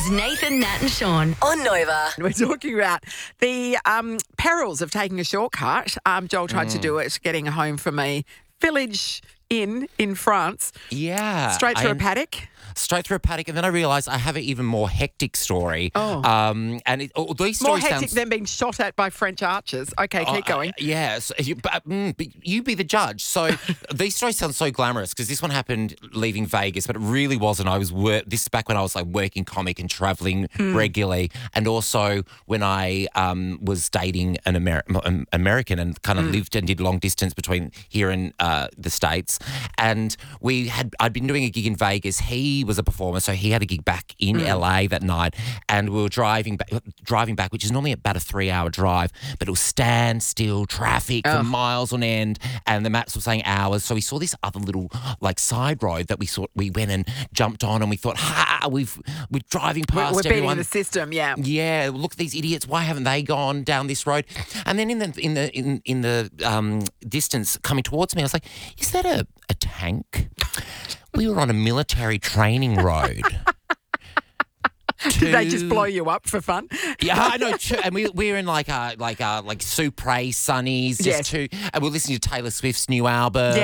Novers, Nathan, Nat and Sean on Nova. We're talking about the perils of taking a shortcut. Joel tried to do it, getting home from a village in France. Yeah. Straight through a paddock. Straight through a paddock, and then I realised I have an even more hectic story. Oh. And these More stories hectic sound... than being shot at by French archers. Okay, keep going. Yes, you be the judge. So these stories sound so glamorous because this one happened leaving Vegas, but it really wasn't. This is back when I was like working comic and travelling regularly, and also when I was dating an American and kind of lived and did long distance between here and the States. And I'd been doing a gig in Vegas. He was a performer, so he had a gig back in LA that night, and we were driving back, which is normally about a 3-hour drive, but it was standstill traffic for miles on end, and the maps were saying hours. So we saw this other little like side road that we went and jumped on, and we thought, we're driving past. We're beating everyone. the system, yeah. Yeah, look at these idiots. Why haven't they gone down this road? And then in the distance coming towards me, I was like, is that a tank? We were on a military training road. Did they just blow you up for fun? Yeah, I know. And we're in like Supre Sunnies, and we're listening to Taylor Swift's new album.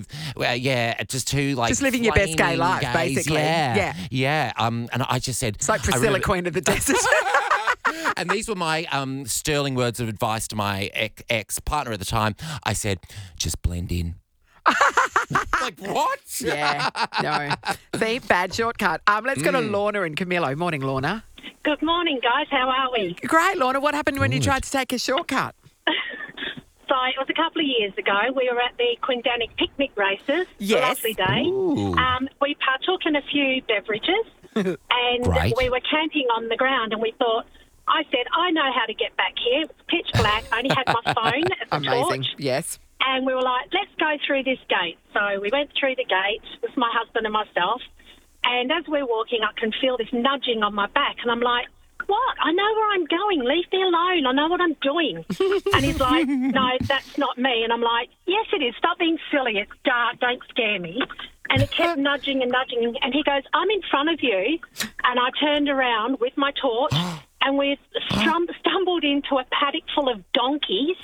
Just living your best gay life, basically. Yeah. And I just said, it's like Priscilla, Queen of the Desert. And these were my sterling words of advice to my ex-partner at the time. I said, just blend in. Like, what? Yeah, no. See, bad shortcut. Let's go to Lorna and Camillo. Morning, Lorna. Good morning, guys. How are we? Great, Lorna. What happened when you tried to take a shortcut? So it was a couple of years ago. We were at the Quindanic picnic races. Yes. Lovely day. We partook in a few beverages and Great. we were camping on the ground, and I said, I know how to get back here. It was pitch black. I only had my phone as a Amazing. torch. Yes. And we were like, let's go through this gate. So we went through the gate with my husband and myself. And as we're walking, I can feel this nudging on my back. And I'm like, what? I know where I'm going. Leave me alone. I know what I'm doing. And he's like, no, that's not me. And I'm like, yes, it is. Stop being silly. It's dark. Don't scare me. And it kept nudging and nudging. And he goes, I'm in front of you. And I turned around with my torch. And we stumbled into a paddock full of donkeys.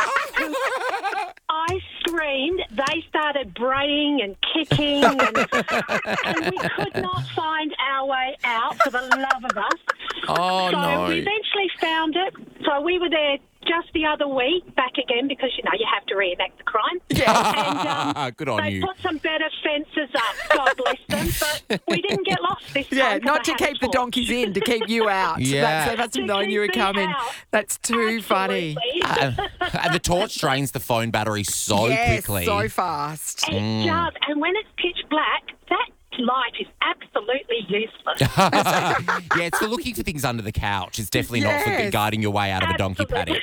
I screamed. They started braying and kicking, and we could not find our way out for the love of us. Oh, so we eventually found it. So we were there just the other week, back again, because, you have to reenact the crime. Yeah. And good on they you. put some better fences up, God bless them, but we didn't get lost this time. Yeah, 'cause not I to had a keep the torch. donkeys in, to keep you out. Yeah. They must have To known you were keep me coming. out. That's too funny. Absolutely. And the torch drains the phone battery so Yes, quickly. so fast. It does. And when it's pitch black, that light is absolutely useless. Yeah, it's for looking for things under the couch. It's definitely not for Yes. guiding your way out of a donkey paddock.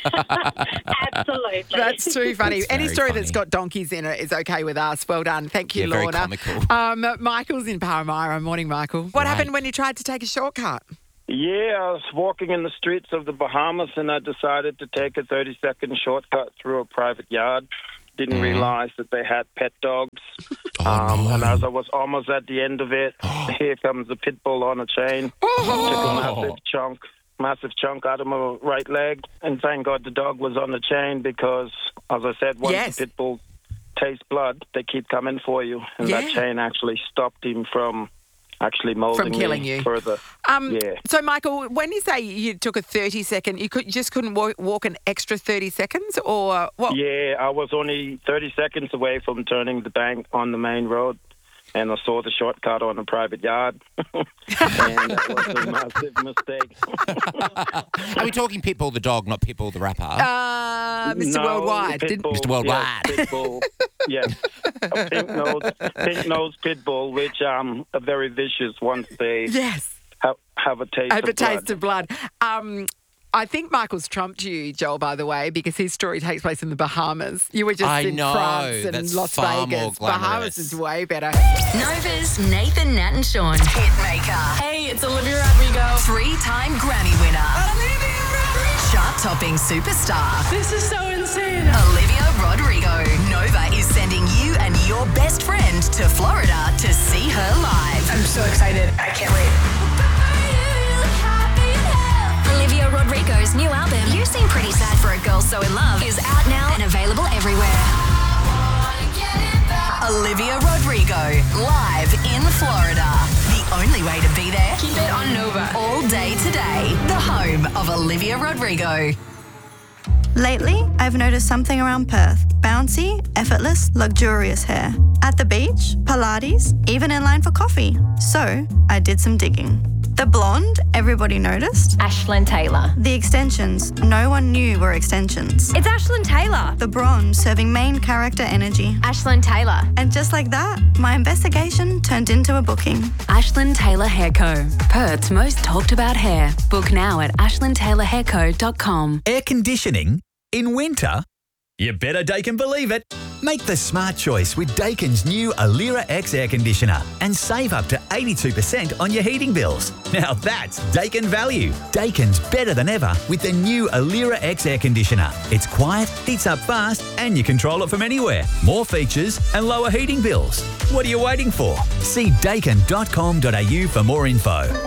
Absolutely. That's too funny. That's Any very story funny. that's got donkeys in it is okay with us. Well done. Thank you, Yeah, very Lorna. comical. Michael's in Paramara. Morning, Michael. What Right. happened when you tried to take a shortcut? Yeah, I was walking in the streets of the Bahamas and I decided to take a 30-second shortcut through a private yard. Didn't realise that they had pet dogs. And as I was almost at the end of it, here comes a pit bull on a chain. Took a massive chunk out of my right leg. And thank God the dog was on the chain because, as I said, once Yes. the pit bull tastes blood, they keep coming for you. And that Yeah. chain actually stopped him from actually molding From killing me you. further. Yeah. So, Michael, when you say you took a 30-second, you just couldn't walk an extra 30 seconds, or what? Yeah, I was only 30 seconds away from turning the bank on the main road, and I saw the shortcut on a private yard, and that was a massive mistake. Are we talking Pitbull the dog, not Pitbull the rapper? Mr. No, Worldwide. Pitbull, Mr. Worldwide. Yes, Pitbull. Yes, a pink-nosed Pitbull, which are very vicious once they Yes. have a taste Have of a taste blood. of blood. I think Michael's trumped you, Joel, by the way, because his story takes place in the Bahamas. You were just I in know, France and that's Las far more Vegas. glamorous. Bahamas is way better. Novers, Nathan, Nat and Sean. Hitmaker. Hey, it's Olivia Rodrigo. 3-time Grammy winner. Chart-topping superstar. This is so insane. Olivia Rodrigo. Nova is sending you and your best friend to Florida to see her live. I'm so excited. I can't wait. Olivia Rodrigo, live in Florida. The only way to be there, keep it on Nova. All day today, the home of Olivia Rodrigo. Lately, I've noticed something around Perth. Bouncy, effortless, luxurious hair. At the beach, Pilates, even in line for coffee. So, I did some digging. The blonde, everybody noticed. Ashlyn Taylor. The extensions, no one knew were extensions. It's Ashlyn Taylor. The bronze, serving main character energy. Ashlyn Taylor. And just like that, my investigation turned into a booking. Ashlyn Taylor Hair Co. Perth's most talked about hair. Book now at ashlyntaylorhairco.com. Air conditioning in winter? You better Daikin believe it. Make the smart choice with Daikin's new Alira X air conditioner and save up to 82% on your heating bills. Now that's Daikin value. Daikin's better than ever with the new Alira X air conditioner. It's quiet, heats up fast, and you control it from anywhere. More features and lower heating bills. What are you waiting for? See daikin.com.au for more info.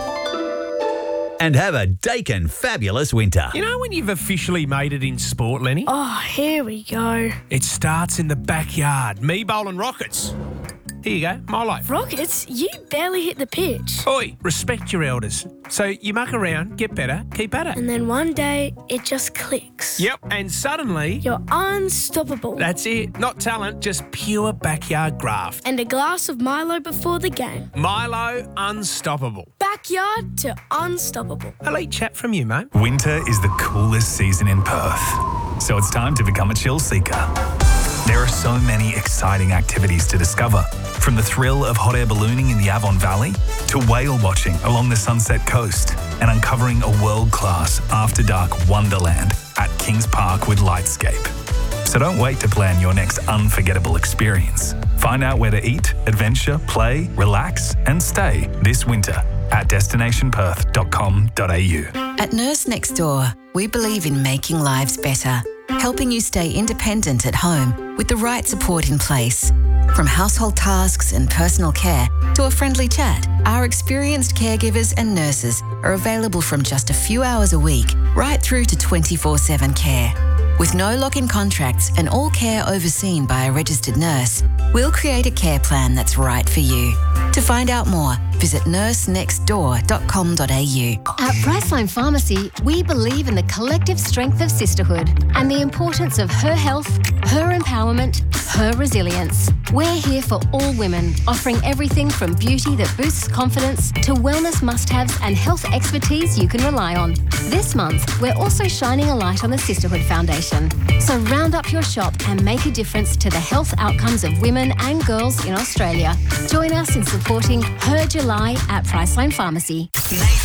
And have a Daikin fabulous winter. You know when you've officially made it in sport, Lenny? Oh, here we go. It starts in the backyard. Me bowling rockets. Here you go, Milo. Rockets, you barely hit the pitch. Oi, respect your elders. So you muck around, get better, keep at it. And then one day, it just clicks. Yep, and suddenly... You're unstoppable. That's it. Not talent, just pure backyard graft. And a glass of Milo before the game. Milo, unstoppable. Backyard to unstoppable. Elite chat from you, mate. Winter is the coolest season in Perth, so it's time to become a chill seeker. There are so many exciting activities to discover, from the thrill of hot air ballooning in the Avon Valley to whale watching along the Sunset Coast and uncovering a world-class after-dark wonderland at Kings Park with Lightscape. So don't wait to plan your next unforgettable experience. Find out where to eat, adventure, play, relax and stay this winter at destinationperth.com.au. At Nurse Next Door, we believe in making lives better, helping you stay independent at home with the right support in place. From household tasks and personal care to a friendly chat, our experienced caregivers and nurses are available from just a few hours a week right through to 24/7 care. With no lock-in contracts and all care overseen by a registered nurse, we'll create a care plan that's right for you. To find out more, visit nursenextdoor.com.au. At Priceline Pharmacy, we believe in the collective strength of sisterhood and the importance of her health, her empowerment, her resilience. We're here for all women, offering everything from beauty that boosts confidence to wellness must-haves and health expertise you can rely on. This month, we're also shining a light on the Sisterhood Foundation. So round up your shop and make a difference to the health outcomes of women and girls in Australia. Join us in supporting Her July at Priceline Pharmacy. Nathan